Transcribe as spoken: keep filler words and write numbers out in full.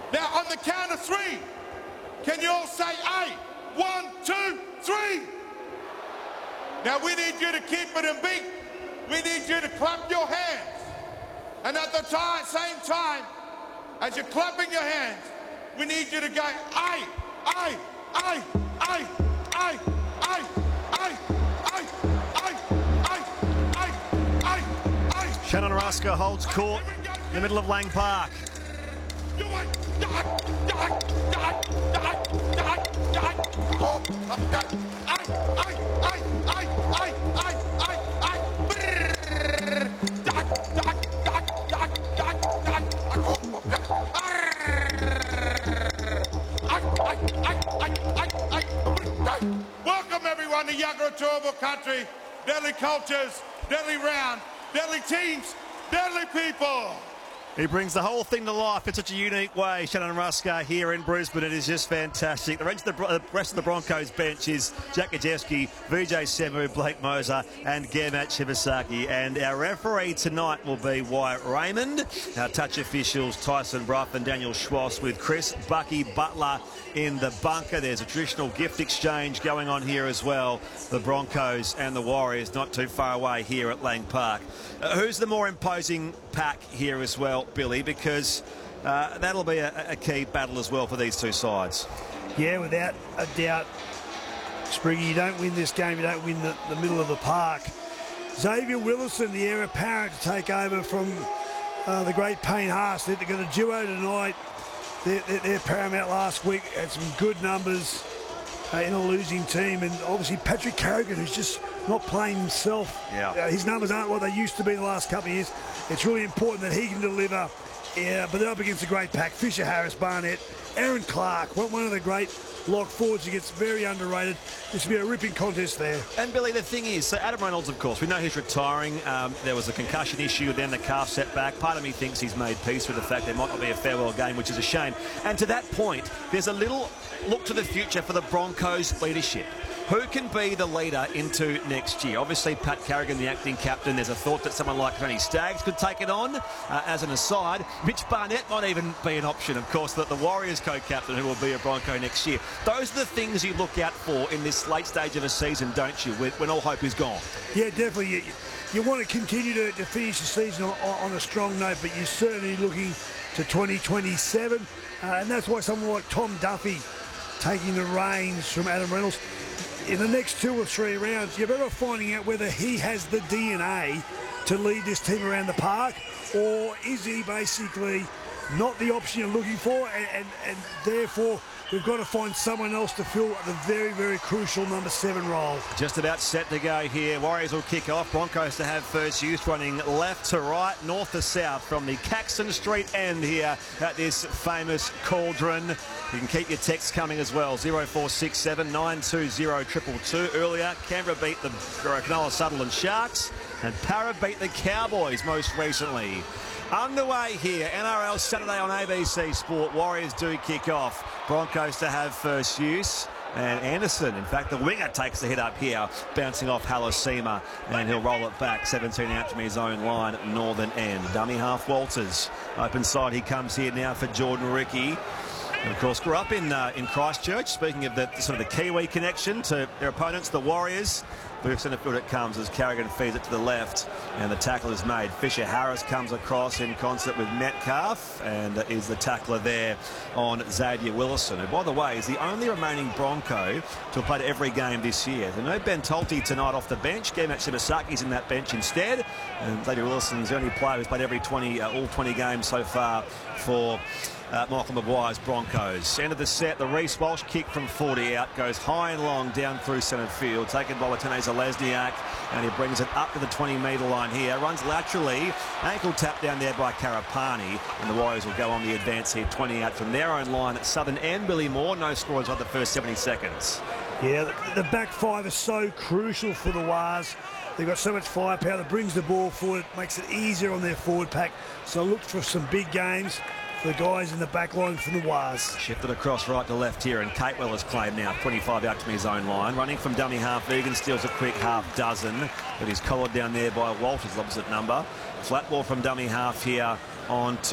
Now, on the count of three, can you all say aye? One, two, three. Now, we need you to keep it in beat. We need you to clap your hands. And at the time, same time, as you're clapping your hands, we need you to go aye, aye, aye, aye, aye, aye, aye, aye, aye, aye, aye, aye, aye. Shannon Ruska holds court in the middle of Lang Park. Welcome everyone to Yagara Turrbal Country, deadly cultures, deadly round, deadly teams, deadly people. He brings the whole thing to life in such a unique way. Shannon Ruska here in Brisbane. It is just fantastic. The rest of the, the, rest of the Broncos bench is Jack Gajewski, Vijay Semu, Blake Moser and Germat Shibasaki. And our referee tonight will be Wyatt Raymond. Our touch officials Tyson Bruff and Daniel Schwass with Chris Bucky Butler in the bunker. There's a traditional gift exchange going on here as well. The Broncos and the Warriors not too far away here at Lang Park. Uh, who's the more imposing pack here as well, Billy? Because uh, that'll be a, a key battle as well for these two sides. Yeah, without a doubt. Spriggy, you don't win this game, you don't win the, the middle of the park. Xavier Willison, the heir apparent to take over from uh, the great Payne Haas. They've got a duo tonight. They're, they're, they're paramount last week, had some good numbers uh, in a losing team. And obviously Patrick Carrigan, who's just not playing himself. Yeah. Uh, his numbers aren't what they used to be the last couple of years. It's really important that he can deliver. Yeah, but they're up against a great pack. Fisher Harris, Barnett, Aaron Clark, one of the great lock forwards who gets very underrated. This will be a ripping contest there. And Billy, the thing is, so Adam Reynolds, of course, we know he's retiring. Um, there was a concussion issue, then the calf setback. Part of me thinks he's made peace with the fact there might not be a farewell game, which is a shame. And to that point, there's a little look to the future for the Broncos leadership. Who can be the leader into next year? Obviously, Pat Carrigan, the acting captain. There's a thought that someone like Tony Staggs could take it on. Uh, as an aside, Mitch Barnett might even be an option. Of course, the, the Warriors co-captain who will be a Bronco next year. Those are the things you look out for in this late stage of a season, don't you, when, when all hope is gone? Yeah, definitely. You, you want to continue to, to finish the season on, on a strong note, but you're certainly looking to twenty twenty-seven. Uh, and that's why someone like Tom Duffy taking the reins from Adam Reynolds. In the next two or three rounds, you're better finding out whether he has the D N A to lead this team around the park, or is he basically not the option you're looking for, and, and, and therefore we've got to find someone else to fill the very, very crucial number seven role. Just about set to go here. Warriors will kick off. Broncos to have first use, running left to right, north to south from the Caxton Street end here at this famous cauldron. You can keep your texts coming as well. zero four six seven, nine two zero, two two two. Earlier, Canberra beat the Cronulla Sutherland Sharks and Para beat the Cowboys most recently. Underway here, N R L Saturday on A B C Sport. Warriors do kick off. Broncos to have first use. And Anderson, in fact, the winger takes the hit up here, bouncing off Halasima, and he'll roll it back, seventeen out from his own line, northern end. Dummy half Walters. Open side, he comes here now for Jordan Ricky. And of course, grew up in uh, in Christchurch. Speaking of the sort of the Kiwi connection to their opponents, the Warriors. Booth centre field it comes as Carrigan feeds it to the left, and the tackle is made. Fisher Harris comes across in concert with Metcalf, and is the tackler there on Xavier Willison, who, by the way, is the only remaining Bronco to have played every game this year. There's no Ben Tolte tonight off the bench. Germat Shibasaki's in that bench instead, and Xavier Willison's the only player who's played every twenty, uh, all twenty games so far for Uh, Michael Maguire's Broncos. End of the set, the Reece Walsh kick from forty out, goes high and long down through centre field, taken by Watene Zelezniak, and he brings it up to the twenty metre line here, runs laterally, ankle tap down there by Karapani, and the Warriors will go on the advance here, twenty out from their own line at Southern and Billy Moore. No scores on the first seventy seconds. Yeah, the, the back five is so crucial for the Wars. They've got so much firepower that brings the ball forward, makes it easier on their forward pack. So look for some big games for the guys in the back line from the Wars. Shifted across right to left here, and Catewell has claimed now twenty-five out from his own line. Running from dummy half, Egan steals a quick half dozen, but he's collared down there by Walters, opposite number. Flat ball from dummy half here on